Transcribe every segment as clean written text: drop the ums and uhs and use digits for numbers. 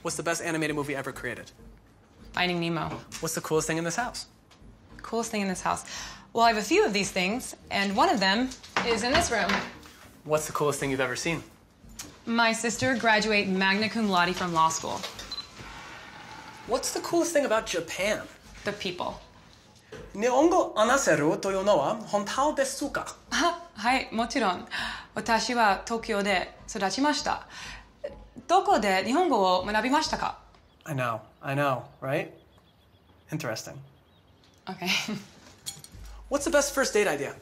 What's the best animated movie ever created? Finding Nemo. What's the coolest thing in this house? Coolest thing in this house. Well, I have a few of these things, and one of them is in this room. What's the coolest thing you've ever seen? My sister graduate magna cum laude from law school. What's the coolest thing about Japan? The people. 日本語話せるというのは本当ですか? はい、もちろん。私は東京で育ちました。どこで日本語を学びましたか? I know, right? Interesting. Okay. What's the best first date idea?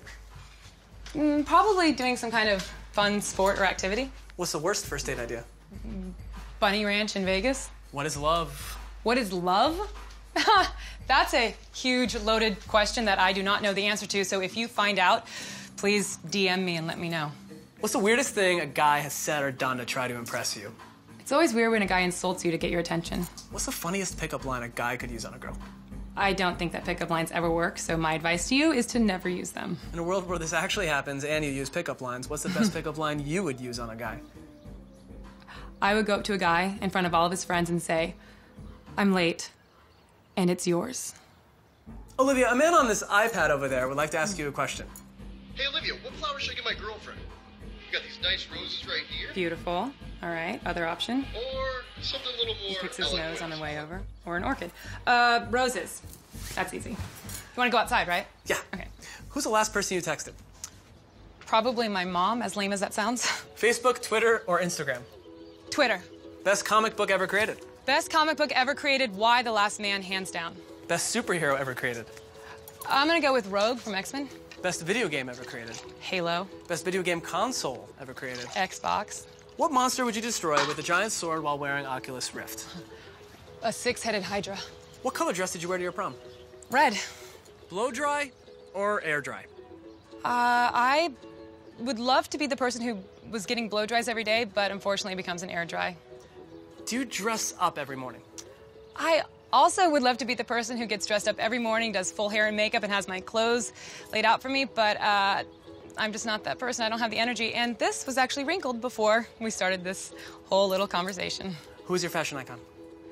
Probably doing some kind of fun sport or activity. What's the worst first date idea? Bunny Ranch in Vegas. What is love? What is love? That's a huge, loaded question that I do not know the answer to, so if you find out, please DM me and let me know. What's the weirdest thing a guy has said or done to try to impress you? It's always weird when a guy insults you to get your attention. What's the funniest pickup line a guy could use on a girl? I don't think that pickup lines ever work, so my advice to you is to never use them. In a world where this actually happens and you use pickup lines, what's the best pickup line you would use on a guy? I would go up to a guy in front of all of his friends and say, I'm late, and it's yours. Olivia, a man on this iPad over there would like to ask you a question. Hey, Olivia, what flowers should I get my girlfriend? You got these nice roses right here. Beautiful. All right, other option? Or something a little more He picks his elegant. nose on the way over. Or an orchid. Roses. That's easy. You want to go outside, right? Yeah. Okay. Who's the last person you texted? Probably my mom, as lame as that sounds. Facebook, Twitter, or Instagram? Twitter. Best comic book ever created? Best comic book ever created, Y: The Last Man, hands down. Best superhero ever created? I'm gonna go with Rogue from X-Men. Best video game ever created? Halo. Best video game console ever created? Xbox. What monster would you destroy with a giant sword while wearing Oculus Rift? A six-headed Hydra. What color dress did you wear to your prom? Red. Blow dry or air dry? I would love to be the person who was getting blow dries every day, but unfortunately becomes an air dry. Do you dress up every morning? I also would love to be the person who gets dressed up every morning, does full hair and makeup, and has my clothes laid out for me, but I'm just not that person. I don't have the energy, and this was actually wrinkled before we started this whole little conversation. Who is your fashion icon?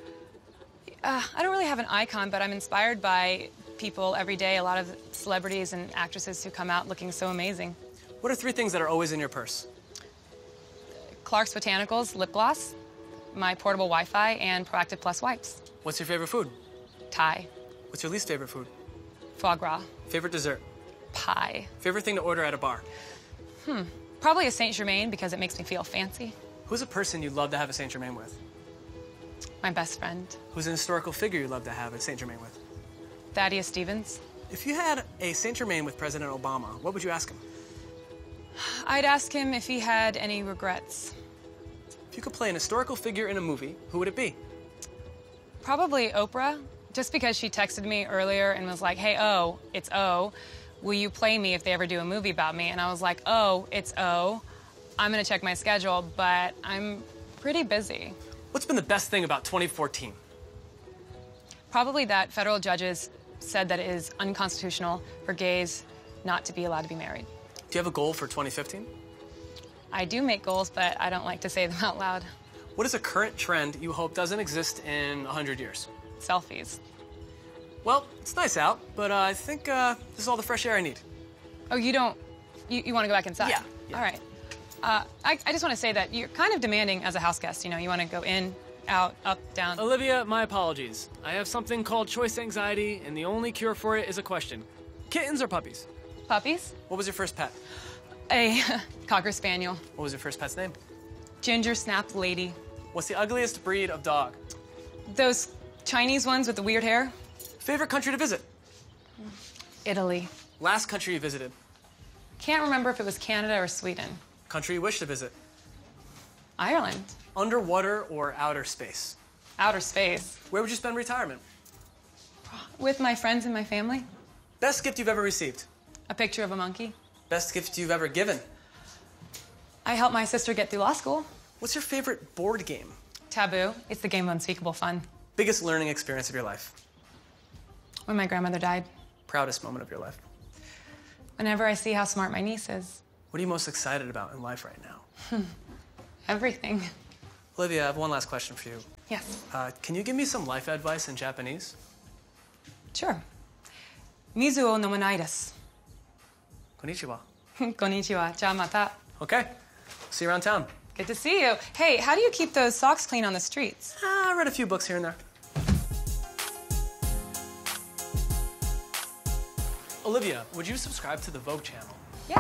I don't really have an icon, but I'm inspired by people every day, a lot of celebrities and actresses who come out looking so amazing. What are 3 things that are always in your purse? Clark's Botanicals lip gloss, my portable Wi-Fi, and Proactive Plus wipes. What's your favorite food? Thai. What's your least favorite food? Foie gras. Favorite dessert? Pie. Favorite thing to order at a bar? Probably a Saint Germain because it makes me feel fancy. Who's a person you'd love to have a Saint Germain with? My best friend, Who's an historical figure you'd love to have a Saint Germain with? Thaddeus Stevens. If you had a Saint Germain with President Obama, what would you ask him? I'd ask him if he had any regrets. If you could play an historical figure in a movie, who would it be? Probably Oprah, just because she texted me earlier and was like, hey, O, it's O. Will you play me if they ever do a movie about me? And I was like, oh, it's O. I'm gonna check my schedule, but I'm pretty busy. What's been the best thing about 2014? Probably that federal judges said that it is unconstitutional for gays not to be allowed to be married. Do you have a goal for 2015? I do make goals, but I don't like to say them out loud. What is a current trend you hope doesn't exist in 100 years? Selfies. Well, it's nice out, but I think this is all the fresh air I need. Oh, you don't... You want to go back inside? Yeah. All right. I just want to say that you're kind of demanding as a house guest. You know, you want to go in, out, up, down. Olivia, my apologies. I have something called choice anxiety, and the only cure for it is a question. Kittens or puppies? Puppies? What was your first pet? A Cocker Spaniel. What was your first pet's name? Ginger Snap Lady. What's the ugliest breed of dog? Those Chinese ones with the weird hair? Favorite country to visit? Italy. Last country you visited? Can't remember if it was Canada or Sweden. Country you wish to visit? Ireland. Underwater or outer space? Outer space. Where would you spend retirement? With my friends and my family. Best gift you've ever received? A picture of a monkey. Best gift you've ever given? I helped my sister get through law school. What's your favorite board game? Taboo. It's the game of unspeakable fun. Biggest learning experience of your life? When my grandmother died. Proudest moment of your life? Whenever I see how smart my niece is. What are you most excited about in life right now? Everything. Olivia, I have one last question for you. Yes. Can you give me some life advice in Japanese? Sure. Mizu o nomanai desu. Konnichiwa. Konnichiwa. Ja mata. Okay. See you around town. Good to see you. Hey, how do you keep those socks clean on the streets? I read a few books here and there. Olivia, would you subscribe to the Vogue channel? Yeah.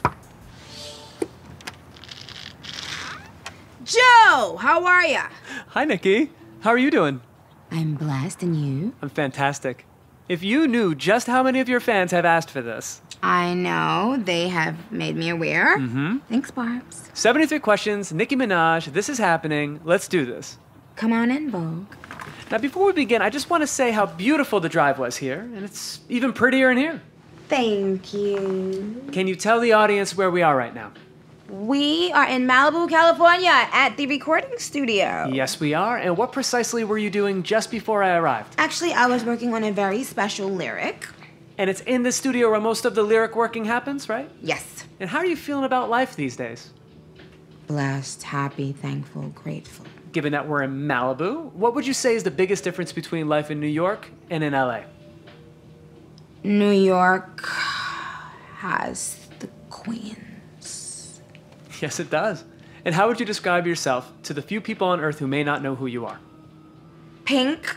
Joe, how are ya? Hi, Nikki. How are you doing? I'm blessed, and you? I'm fantastic. If you knew just how many of your fans have asked for this. I know. They have made me aware. Mm-hmm. Thanks, Barbs. 73 questions, Nicki Minaj, this is happening. Let's do this. Come on in, Vogue. Now, before we begin, I just want to say how beautiful the drive was here, and it's even prettier in here. Thank you. Can you tell the audience where we are right now? We are in Malibu, California at the recording studio. Yes, we are. And what precisely were you doing just before I arrived? Actually, I was working on a very special lyric. And it's in the studio where most of the lyric working happens, right? Yes. And how are you feeling about life these days? Blessed, happy, thankful, grateful. Given that we're in Malibu, what would you say is the biggest difference between life in New York and in LA? New York has the queen. Yes, it does. And how would you describe yourself to the few people on Earth who may not know who you are? Pink.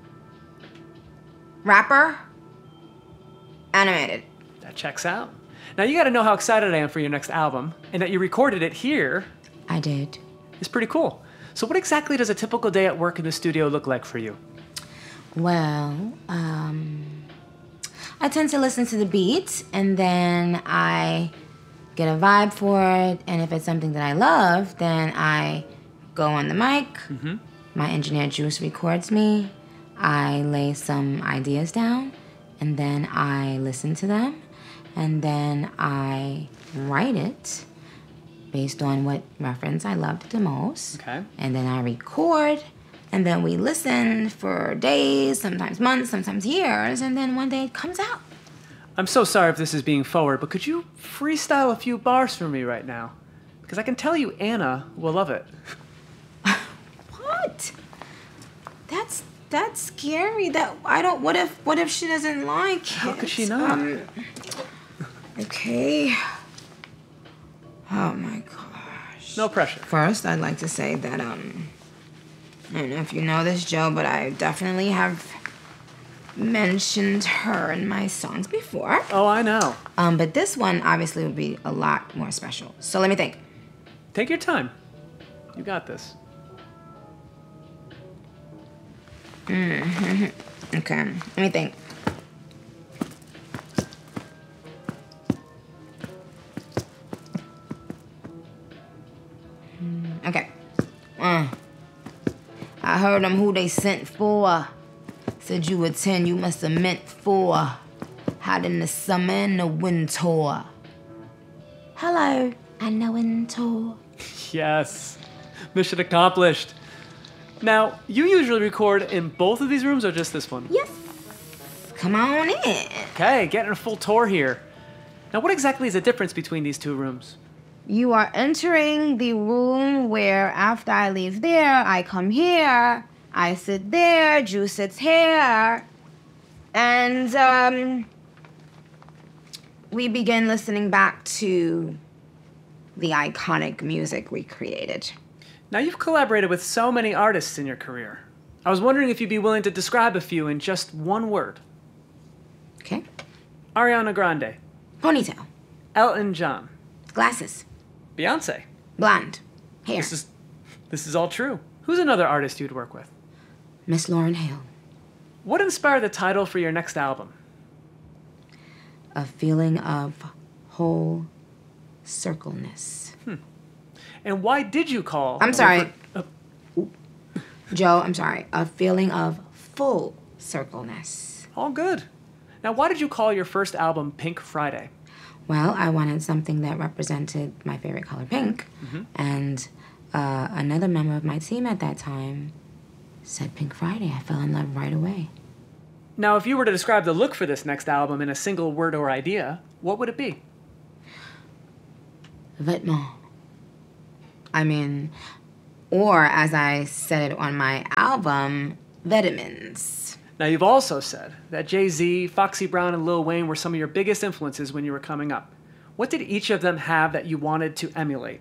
Rapper. Animated. That checks out. Now, you gotta know how excited I am for your next album, and that you recorded it here I did. is pretty cool. So what exactly does a typical day at work in the studio look like for you? Well, I tend to listen to the beat, and then I get a vibe for it, and if it's something that I love, then I go on the mic. Mm-hmm. My engineer Juice records me. I lay some ideas down, and then I listen to them, and then I write it based on what reference I loved the most. Okay. And then I record, and then we listen for days, sometimes months, sometimes years, and then one day it comes out. I'm so sorry if this is being forward, but could you freestyle a few bars for me right now? Because I can tell you Anna will love it. What? That's scary. What if she doesn't like it? How could she not? Okay. Oh my gosh. No pressure. First, I'd like to say that I don't know if you know this, Joe, but I definitely have mentioned her in my songs before. Oh, I know. But this one obviously would be a lot more special. So let me think. Take your time. You got this. Okay, let me think. Okay. I heard them who they sent for. Said you were 10, you must have meant 4. Hot in the summer and the winter. Hello, and the winter. Yes. Mission accomplished. Now, you usually record in both of these rooms or just this one? Yes. Come on in. Okay, getting a full tour here. Now, what exactly is the difference between these two rooms? You are entering the room where after I leave there, I come here. I sit there, Juice sits here, and we begin listening back to the iconic music we created. Now, you've collaborated with so many artists in your career. I was wondering if you'd be willing to describe a few in just one word. Okay. Ariana Grande, Ponytail, Elton John, glasses, Beyonce. blonde, hair, This is all true. Who's another artist you'd work with? Miss Lauryn Hill. What inspired the title for your next album? A feeling of whole circleness. And why did you call? I'm sorry. Joe, I'm sorry. A feeling of full circleness. All good. Now, why did you call your first album Pink Friday? Well, I wanted something that represented my favorite color, pink. And another member of my team at that time said Pink Friday. I fell in love right away. Now, if you were to describe the look for this next album in a single word or idea, what would it be? Vêtements. I mean, Or, as I said it on my album, vitamins. Now, you've also said that Jay-Z, Foxy Brown, and Lil Wayne were some of your biggest influences when you were coming up. What did each of them have that you wanted to emulate?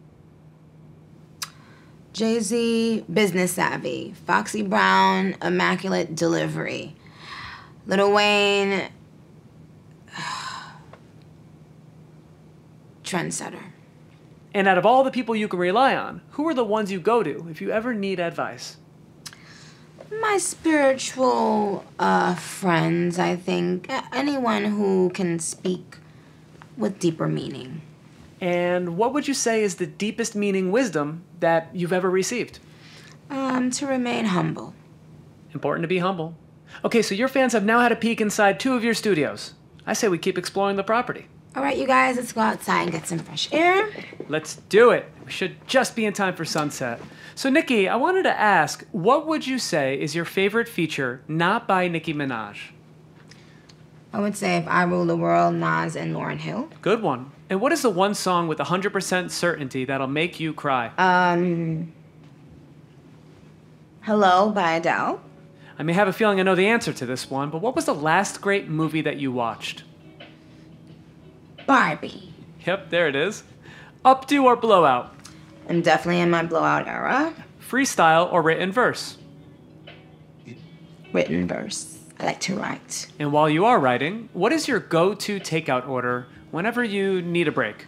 Jay-Z, business savvy. Foxy Brown, immaculate delivery. Lil Wayne, trendsetter. And out of all the people you can rely on, who are the ones you go to if you ever need advice? My spiritual friends, I think. Anyone who can speak with deeper meaning. And what would you say is the deepest meaning wisdom that you've ever received? To remain humble. Important to be humble. Okay, so your fans have now had a peek inside 2 of your studios. I say we keep exploring the property. All right, you guys, let's go outside and get some fresh air. Let's do it. We should just be in time for sunset. So, Nicki, I wanted to ask, what would you say is your favorite feature not by Nicki Minaj? I would say If I Rule the World, Nas and Lauryn Hill. Good one. And what is the one song with 100% certainty that'll make you cry? Hello by Adele. I may have a feeling I know the answer to this one, but what was the last great movie that you watched? Barbie. Yep, there it is. Updo or blowout? I'm definitely in my blowout era. Freestyle or written verse? Written verse. I like to write. And while you are writing, what is your go-to takeout order whenever you need a break?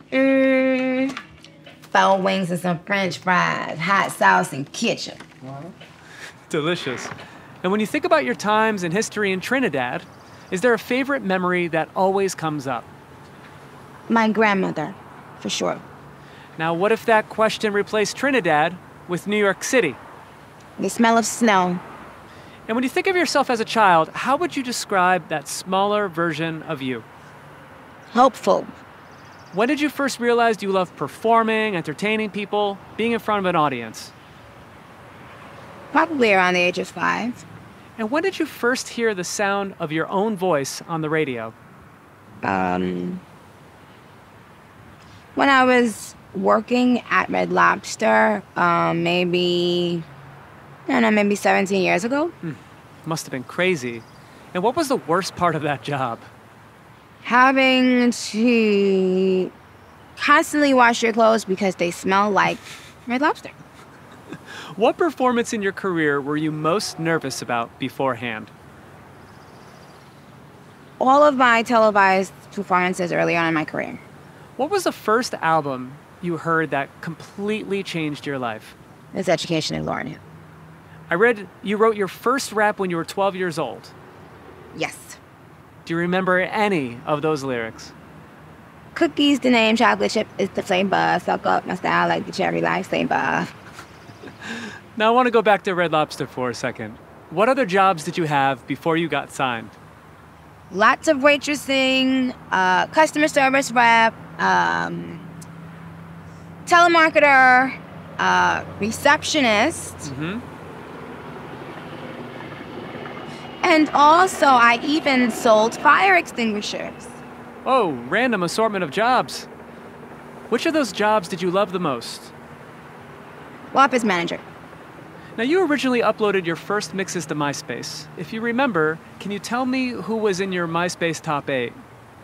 Foul wings and some French fries, hot sauce and ketchup. Delicious. And when you think about your times in history in Trinidad, is there a favorite memory that always comes up? My grandmother, for sure. Now, what if that question replaced Trinidad with New York City? The smell of snow. And when you think of yourself as a child, how would you describe that smaller version of you? Hopeful. When did you first realize you loved performing, entertaining people, being in front of an audience? Probably around the age of 5. And when did you first hear the sound of your own voice on the radio? When I was working at Red Lobster, maybe 17 years ago. Must have been crazy. And what was the worst part of that job? Having to constantly wash your clothes because they smell like Red Lobster. What performance in your career were you most nervous about beforehand? All of my televised performances early on in my career. What was the first album you heard that completely changed your life? It's Education in Lauryn Hill. I read you wrote your first rap when you were 12 years old. Yes. Do you remember any of those lyrics? Cookies the name, chocolate chip is the flavor. Suck up my style like the cherry lifesaver. Now I want to go back to Red Lobster for a second. What other jobs did you have before you got signed? Lots of waitressing, customer service rep, telemarketer, receptionist. And also, I even sold fire extinguishers. Oh, random assortment of jobs. Which of those jobs did you love the most? Office manager. Now, you originally uploaded your first mixes to MySpace. If you remember, can you tell me who was in your MySpace top 8?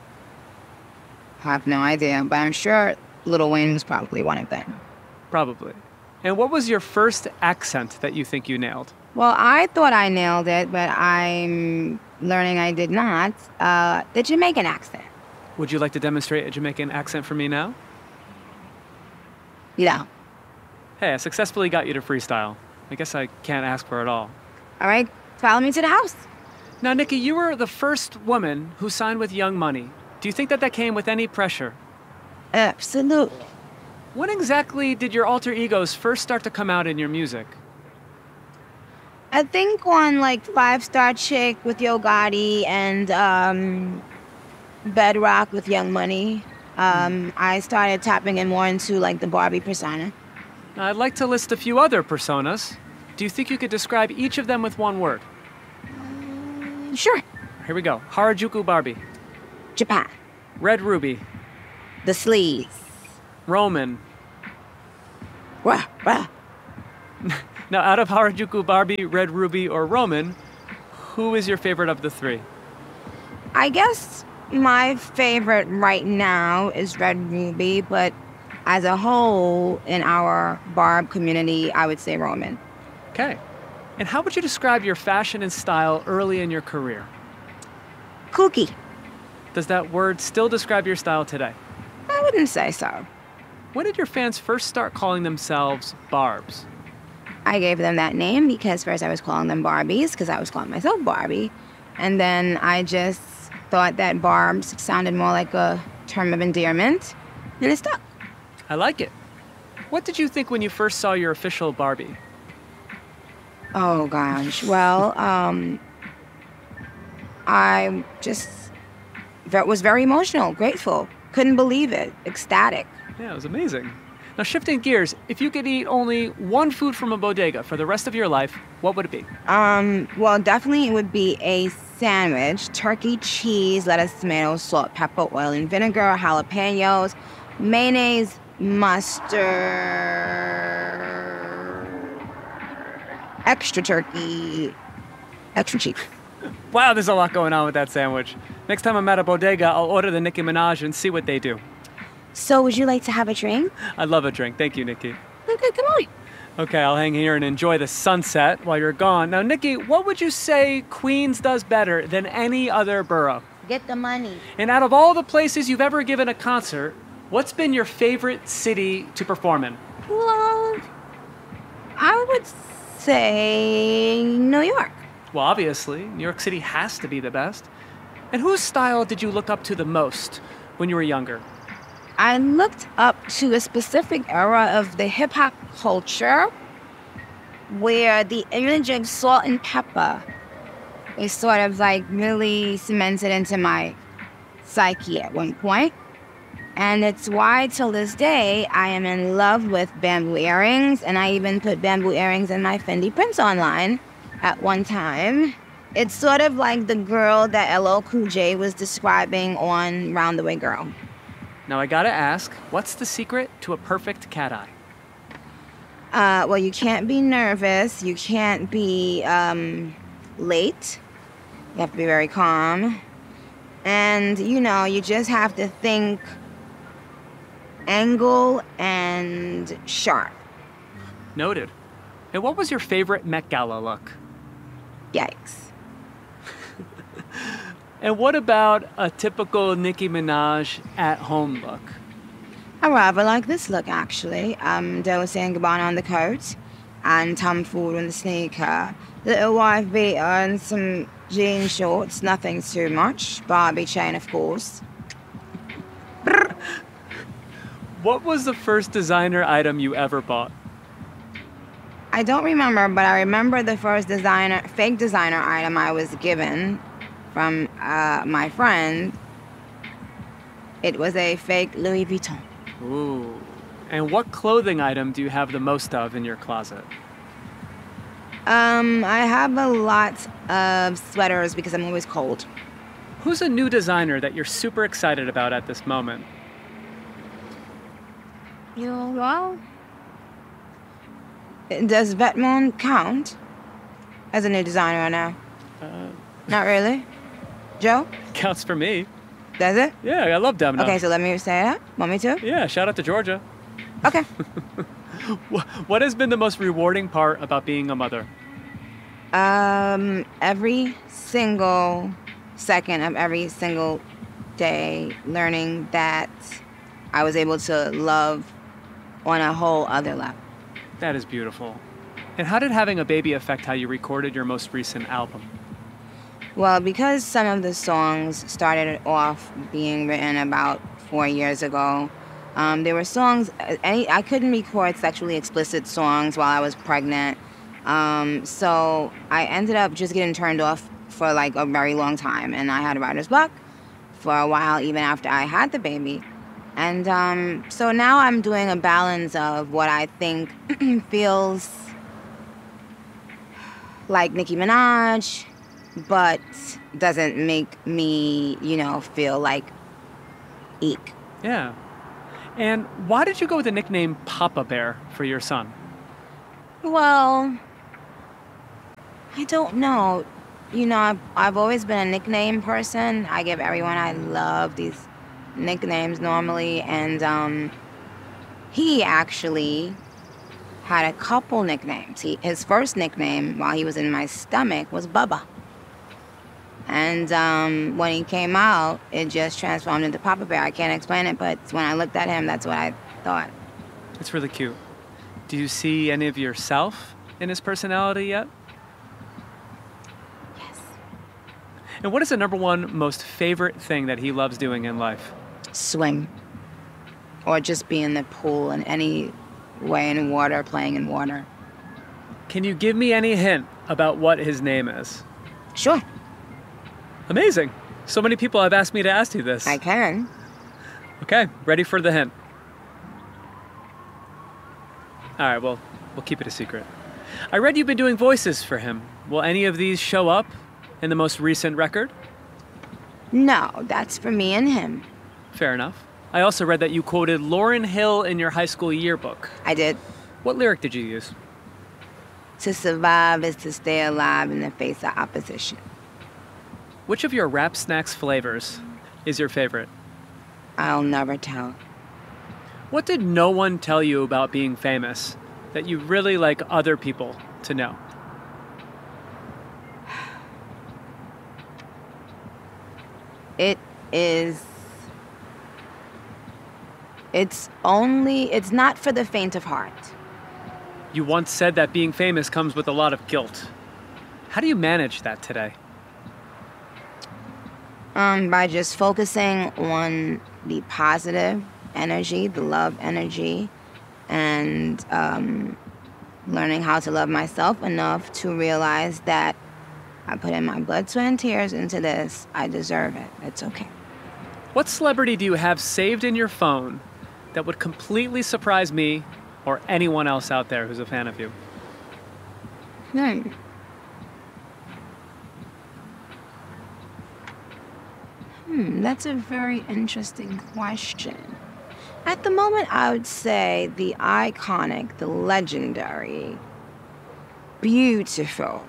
I have no idea, but I'm sure Lil Wayne was probably one of them. Probably. And what was your first accent that you think you nailed? Well, I thought I nailed it, but I'm learning I did not. The Jamaican accent. Would you like to demonstrate a Jamaican accent for me now? Yeah. Hey, I successfully got you to freestyle. I guess I can't ask for it all. All right, follow me to the house. Now, Nicki, you were the first woman who signed with Young Money. Do you think that came with any pressure? Absolutely. When exactly did your alter egos first start to come out in your music? I think on like 5 Star Chick with Yo Gotti and Bedrock with Young Money, I started tapping in more into like the Barbie persona. I'd like to list a few other personas. Do you think you could describe each of them with one word? Sure. Here we go. Harajuku Barbie. Japan. Red Ruby. The Sleaze. Roman. Rah, rah. Now, out of Harajuku Barbie, Red Ruby, or Roman, who is your favorite of the three? I guess my favorite right now is Red Ruby, but as a whole, in our Barb community, I would say Roman. Okay. And how would you describe your fashion and style early in your career? Kooky. Does that word still describe your style today? I wouldn't say so. When did your fans first start calling themselves Barbs? I gave them that name because first I was calling them Barbies because I was calling myself Barbie. And then I just thought that Barbs sounded more like a term of endearment, and it stuck. I like it. What did you think when you first saw your official Barbie? Oh gosh. Well, I just was very emotional, grateful, couldn't believe it, ecstatic. Yeah, it was amazing. Now, shifting gears, if you could eat only one food from a bodega for the rest of your life, what would it be? Well, definitely it would be a sandwich, turkey, cheese, lettuce, tomatoes, salt, pepper, oil, and vinegar, jalapenos, mayonnaise, mustard, extra turkey, extra cheese. Wow, there's a lot going on with that sandwich. Next time I'm at a bodega, I'll order the Nicki Minaj and see what they do. So would you like to have a drink? I'd love a drink. Thank you, Nikki. Okay, come on. Okay, I'll hang here and enjoy the sunset while you're gone. Now, Nikki, what would you say Queens does better than any other borough? Get the money. And out of all the places you've ever given a concert, what's been your favorite city to perform in? Well, I would say New York. Well, obviously, New York City has to be the best. And whose style did you look up to the most when you were younger? I looked up to a specific era of the hip-hop culture where the image of salt and pepper is sort of like really cemented into my psyche at one point. And it's why till this day I am in love with bamboo earrings, and I even put bamboo earrings in my Fendi prints online at one time. It's sort of like the girl that LL Cool J was describing on Round the Way Girl. Now, I gotta ask, what's the secret to a perfect cat eye? Well, you can't be nervous. You can't be late. You have to be very calm. And, you just have to think angle and sharp. Noted. And what was your favorite Met Gala look? Yikes. And what about a typical Nicki Minaj at-home look? I rather like this look, actually. Dolce & Gabbana on the coat, and Tom Ford on the sneaker. Little wife beater and some jean shorts, nothing too much. Barbie chain, of course. What was the first designer item you ever bought? I don't remember, but I remember the first fake designer item I was given from my friend. It was a fake Louis Vuitton. Ooh. And what clothing item do you have the most of in your closet? I have a lot of sweaters because I'm always cold. Who's a new designer that you're super excited about at this moment? Well, does Vetements count as a new designer or no? Not really. Joe? Counts for me. Does it? Yeah, I love Demno. Okay, so let me say that. Want me to? Yeah, shout out to Georgia. Okay. What has been the most rewarding part about being a mother? Every single second of every single day, learning that I was able to love on a whole other level. That is beautiful. And how did having a baby affect how you recorded your most recent album? Well, because some of the songs started off being written about 4 years ago, there were songs, I couldn't record sexually explicit songs while I was pregnant. So I ended up just getting turned off for like a very long time. And I had writer's block for a while, even after I had the baby. And so now I'm doing a balance of what I think feels like Nicki Minaj, but doesn't make me, feel like eek. Yeah. And why did you go with the nickname Papa Bear for your son? Well, I don't know. You know, I've always been a nickname person. I give everyone I love these nicknames normally, and he actually had a couple nicknames. His first nickname while he was in my stomach was Bubba. And when he came out, it just transformed into Papa Bear. I can't explain it, but when I looked at him, that's what I thought. It's really cute. Do you see any of yourself in his personality yet? Yes. And what is the number one most favorite thing that he loves doing in life? Swim. Or just be in the pool in any way in water, playing in water. Can you give me any hint about what his name is? Sure, Amazing. So many people have asked me to ask you this. I can. Okay, ready for the hint. All right, well, we'll keep it a secret. I read you've been doing voices for him. Will any of these show up in the most recent record? No, that's for me and him. Fair enough. I also read that you quoted Lauryn Hill in your high school yearbook. I did. What lyric did you use? To survive is to stay alive in the face of opposition. Which of your Rap Snacks flavors is your favorite? I'll never tell. What did no one tell you about being famous that you really like other people to know? It's not for the faint of heart. You once said that being famous comes with a lot of guilt. How do you manage that today? By just focusing on the positive energy, the love energy, and learning how to love myself enough to realize that I put in my blood, sweat, and tears into this. I deserve it. It's okay. What celebrity do you have saved in your phone that would completely surprise me or anyone else out there who's a fan of you? That's a very interesting question. At the moment, I would say the iconic, the legendary, beautiful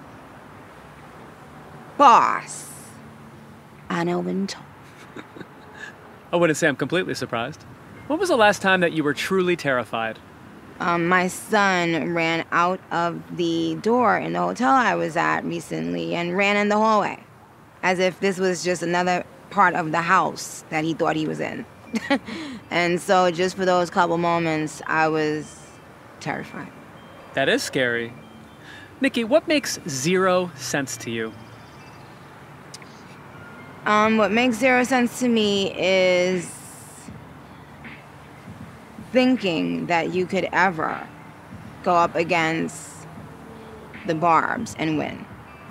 boss, Anna Wintour. I wouldn't say I'm completely surprised. When was the last time that you were truly terrified? My son ran out of the door in the hotel I was at recently and ran in the hallway, as if this was just another part of the house that he thought he was in. And so just for those couple moments, I was terrified. That is scary. Nikki, what makes zero sense to you? What makes zero sense to me is thinking that you could ever go up against the Barbs and win.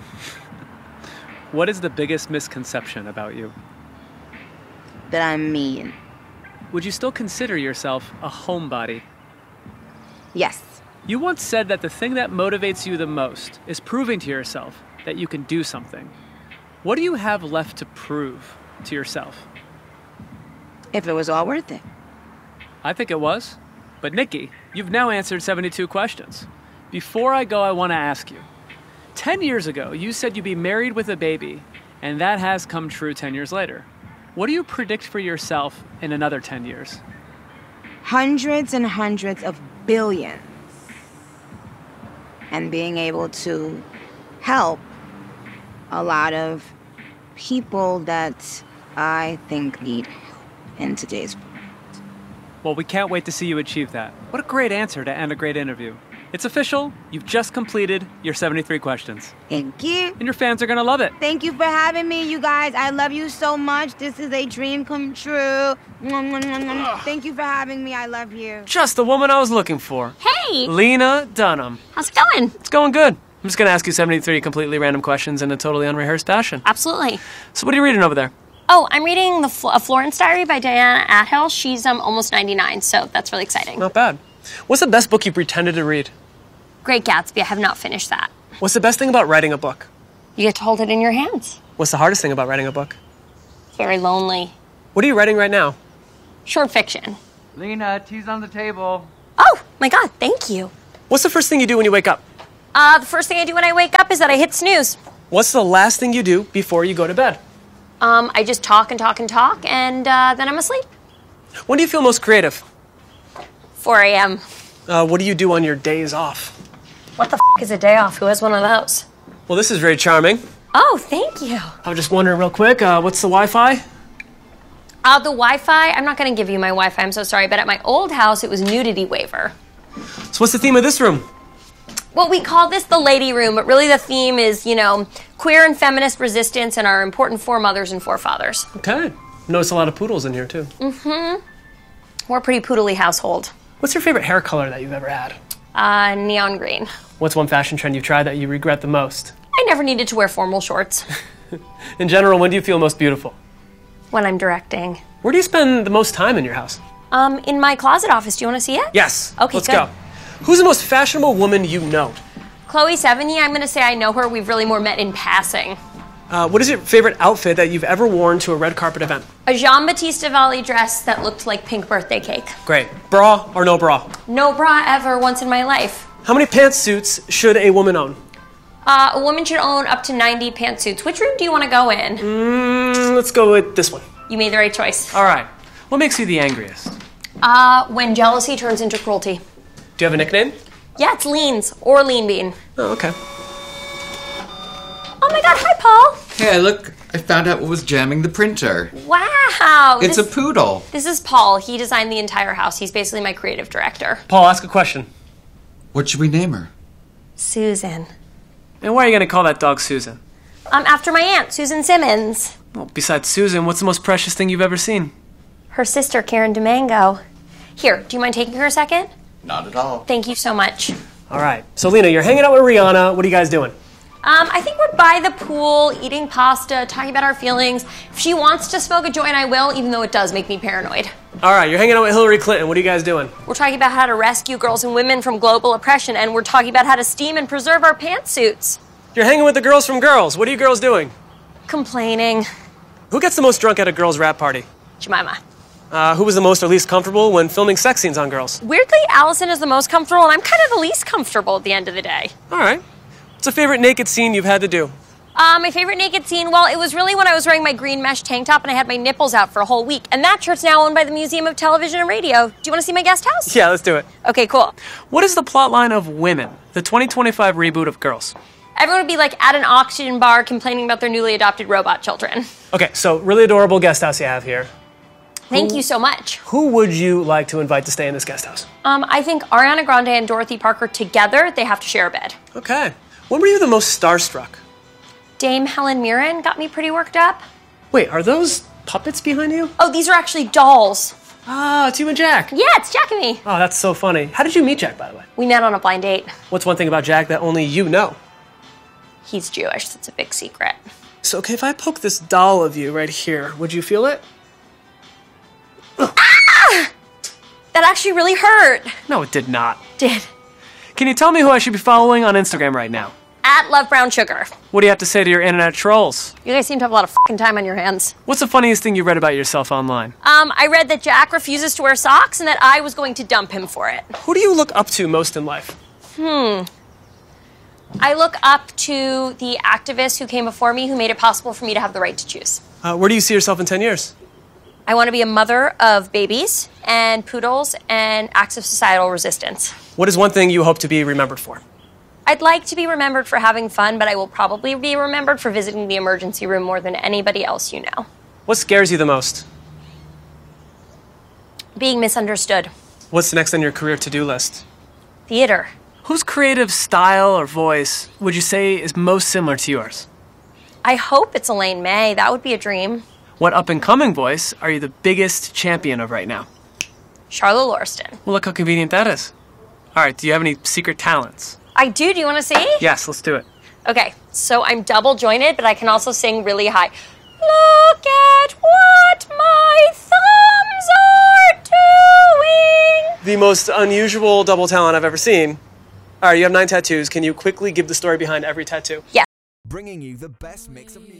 What is the biggest misconception about you? That I'm mean. Would you still consider yourself a homebody? Yes. You once said that the thing that motivates you the most is proving to yourself that you can do something. What do you have left to prove to yourself? If it was all worth it. I think it was. But Nikki, you've now answered 72 questions. Before I go, I want to ask you. 10 years ago, you said you'd be married with a baby, and that has come true 10 years later. What do you predict for yourself in another 10 years? Hundreds and hundreds of billions. And being able to help a lot of people that I think need help in today's world. Well, we can't wait to see you achieve that. What a great answer to end a great interview. It's official. You've just completed your 73 questions. Thank you. And your fans are going to love it. Thank you for having me, you guys. I love you so much. This is a dream come true. Thank you for having me. I love you. Just the woman I was looking for. Hey! Lena Dunham. How's it going? It's going good. I'm just going to ask you 73 completely random questions in a totally unrehearsed fashion. Absolutely. So what are you reading over there? Oh, I'm reading A Florence Diary by Diana Athill. She's almost 99, so that's really exciting. Not bad. What's the best book you pretended to read? Great Gatsby. I have not finished that. What's the best thing about writing a book? You get to hold it in your hands. What's the hardest thing about writing a book? Very lonely. What are you writing right now? Short fiction. Lena, tea's on the table. Oh, my God, thank you. What's the first thing you do when you wake up? The first thing I do when I wake up is that I hit snooze. What's the last thing you do before you go to bed? I just talk and talk and talk, and then I'm asleep. When do you feel most creative? 4 a.m. What do you do on your days off? What the is a day off? Who has one of those? Well, this is very charming. Oh, thank you. I was just wondering real quick, what's the Wi-Fi? The Wi-Fi, I'm not going to give you my Wi-Fi, I'm so sorry, but at my old house, it was nudity waiver. So what's the theme of this room? Well, we call this the lady room, but really the theme is, queer and feminist resistance and our important foremothers and forefathers. Okay. Notice a lot of poodles in here, too. We're a pretty poodly household. What's your favorite hair color that you've ever had? Neon green. What's one fashion trend you've tried that you regret the most? I never needed to wear formal shorts. In general, when do you feel most beautiful? When I'm directing. Where do you spend the most time in your house? In my closet office. Do you want to see it? Yes. Okay, Let's good. go. Who's the most fashionable woman you know? Chloe Sevigny, I'm going to say I know her. We've really more met in passing. What is your favorite outfit that you've ever worn to a red carpet event? A Jean-Baptiste Valli dress that looked like pink birthday cake. Great. Bra or no bra? No bra ever once in my life. How many pantsuits should a woman own? A woman should own up to 90 pantsuits. Which room do you want to go in? Let's go with this one. You made the right choice. All right. What makes you the angriest? When jealousy turns into cruelty. Do you have a nickname? Yeah, it's Leans or Lean Bean. Oh, okay. Oh my God, hi Paul. Hey, look, I found out what was jamming the printer. Wow. It's a poodle. This is Paul. He designed the entire house. He's basically my creative director. Paul, ask a question. What should we name her? Susan. And why are you going to call that dog Susan? After my aunt, Susan Simmons. Well, besides Susan, what's the most precious thing you've ever seen? Her sister, Karen Domingo. Here, do you mind taking her a second? Not at all. Thank you so much. All right. So, Lena, you're hanging out with Rihanna. What are you guys doing? I think we're by the pool, eating pasta, talking about our feelings. If she wants to smoke a joint, I will, even though it does make me paranoid. All right. You're hanging out with Hillary Clinton. What are you guys doing? We're talking about how to rescue girls and women from global oppression, and we're talking about how to steam and preserve our pantsuits. You're hanging with the girls from Girls. What are you girls doing? Complaining. Who gets the most drunk at a girls' rap party? Jemima. Who was the most or least comfortable when filming sex scenes on Girls? Weirdly, Allison is the most comfortable, and I'm kind of the least comfortable at the end of the day. All right. What's a favorite naked scene you've had to do? My favorite naked scene, well, it was really when I was wearing my green mesh tank top and I had my nipples out for a whole week. And that shirt's now owned by the Museum of Television and Radio. Do you want to see my guest house? Yeah, let's do it. Okay, cool. What is the plot line of Women, the 2025 reboot of Girls? Everyone would be like at an oxygen bar complaining about their newly adopted robot children. Okay, so really adorable guest house you have here. Thank you so much. Who would you like to invite to stay in this guest house? I think Ariana Grande and Dorothy Parker together, they have to share a bed. Okay. When were you the most starstruck? Dame Helen Mirren got me pretty worked up. Wait, are those puppets behind you? Oh, these are actually dolls. Ah, it's you and Jack. Yeah, it's Jack and me. Oh, that's so funny. How did you meet Jack, by the way? We met on a blind date. What's one thing about Jack that only you know? He's Jewish, that's a big secret. So, okay, if I poke this doll of you right here, would you feel it? Ah! That actually really hurt. No, it did not. Did. Can you tell me who I should be following on Instagram right now? At Love Brown Sugar. What do you have to say to your internet trolls? You guys seem to have a lot of fucking time on your hands. What's the funniest thing you read about yourself online? I read that Jack refuses to wear socks and that I was going to dump him for it. Who do you look up to most in life? I look up to the activists who came before me who made it possible for me to have the right to choose. Where do you see yourself in 10 years? I want to be a mother of babies and poodles and acts of societal resistance. What is one thing you hope to be remembered for? I'd like to be remembered for having fun, but I will probably be remembered for visiting the emergency room more than anybody else you know. What scares you the most? Being misunderstood. What's next on your career to-do list? Theater. Whose creative style or voice would you say is most similar to yours? I hope it's Elaine May. That would be a dream. What up-and-coming voice are you the biggest champion of right now? Charlotte Lorston. Well, look how convenient that is. All right, do you have any secret talents? I do. Do you want to see? Yes, let's do it. Okay, so I'm double jointed, but I can also sing really high. Look at what my thumbs are doing. The most unusual double talent I've ever seen. All right, you have 9 tattoos. Can you quickly give the story behind every tattoo? Yes. Bringing you the best mix of music.